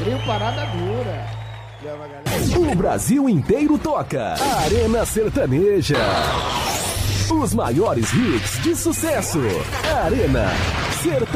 Trio Parada Dura. O Brasil inteiro toca. Arena Sertaneja. Os maiores hits de sucesso. Arena Sertaneja.